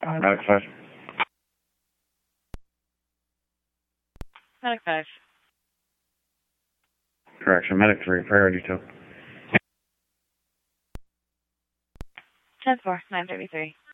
Medic 5. Medic 5. Correction, Medic 3, priority 2. 10-4, 933.